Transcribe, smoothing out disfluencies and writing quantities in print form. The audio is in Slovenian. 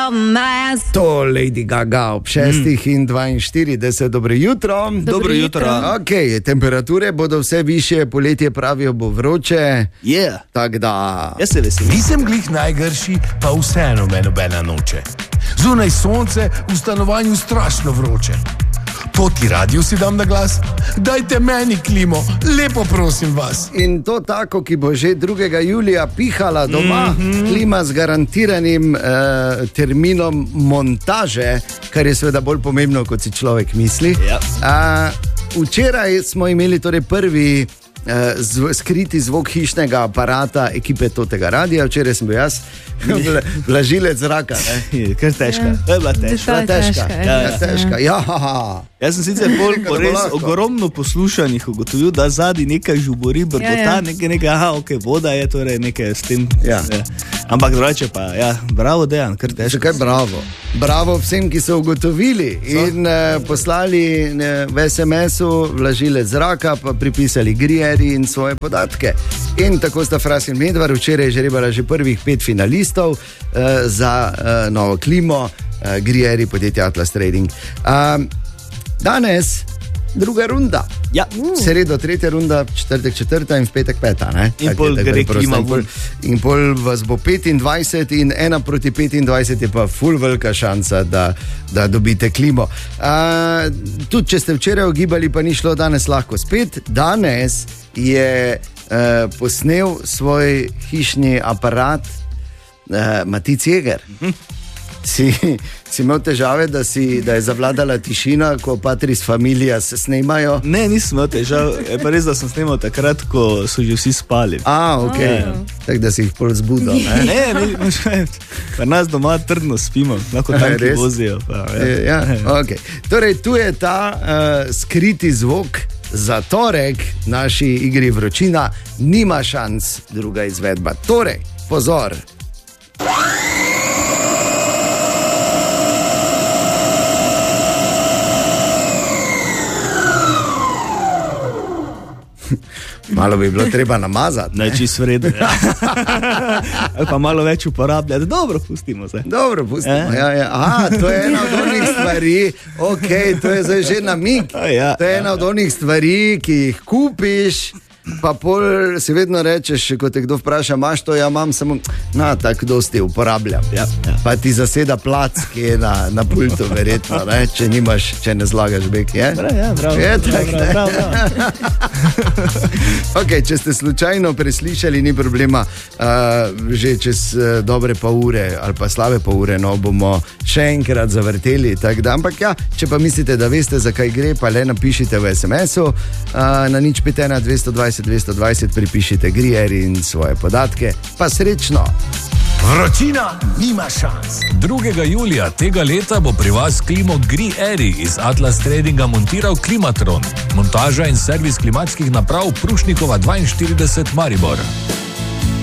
dumbass. To Lady Gaga ob 6:42, dobro jutro. Dobro jutro. Ok, temperature bodo vse višje, poletje pravijo bo vroče. Yeah. Tako da... Jaz se veselim. Nisem glih najgrši, pa vseeno me nobena noče. Zunaj sonce, v stanovanju strašno vroče. Poti radio si dam na glas, dajte meni klimo, lepo prosim vas. In to tako, ki bo že 2. julija pihala doma, klima z garantiranim terminom montaže, kar je seveda bolj pomembno, kot si človek misli. Včeraj smo imeli torej prvi skriti zvok hišnega aparata ekipe Totega radia, včeraj sem bil jaz, blažilec zraka. Kar težka, to je bila težka. Jaz sem sicer po res ogromno poslušanjih ugotovil, da zadnji nekaj žubori, brbota, nekaj, voda je torej nekaj s tem. Ampak drugače pa, bravo Dejan, kar težko. Zakaj bravo? Bravo vsem, ki so ugotovili in poslali v SMS-u blažilec zraka, pa pripisali Grieri in svoje podatke. In tako sta Fras in Medvar včeraj žrebala že prvih 5 finalistov za novo klimo, Grieri, podjetje Atlas Trading. Danes druga runda. Sredo 3. runda, četrtek 4. in v petek 5. Ne? In pol gre klima ven. In pol vas bo 25 in 1 proti 25 je pa ful velika šansa, da dobite klimo. Tudi če ste včeraj ogibali, pa ni šlo danes lahko spet. Danes je posnel svoj hišni aparat Matic Jeger. Si imel težave, da je zavladala tišina, ko Patris Familia se snemajo? Ne, nisem imel težav, je pa res, da sem snemal takrat, ko so že vsi spali. Ok, tako da si jih pol zbudil. Ne, pa nas doma trdno spimo, lahko tanki vozijo. Okay. Torej, tu je ta skriti zvok za torek naši igri Vročina, nima šans druga izvedba. Torej, pozor. Malo bi bilo treba namazati. Ne, čisto v redu. Ali pa malo več uporabljati. Dobro, pustimo se. Dobro, pustimo. To je ena od onih stvari, to je zdaj že namig. To je ena od onih stvari, ki jih kupiš, pa pol si vedno rečeš, ko te kdo vpraša, imaš to, ja imam, samo tako dosti uporabljam. Pa ti zaseda plac, ki je na pultu verjetno, ne? Če ne zlagaš bek, je? Prav. Če ste slučajno preslišali, ni problema, že čez dobre pol ure ali pa slabe pol ure, bomo še enkrat zavrteli, ampak če pa mislite, da veste, zakaj gre, pa le napišite v SMS-u na 051 220 220, pripišite Grieri in svoje podatke, pa srečno. Vročina nima šans. 2. julija tega leta bo pri vas klimo Grieri iz Atlas Tradinga montiral Klimatron. Montaža in servis klimatskih naprav Prušnikova 42 Maribor.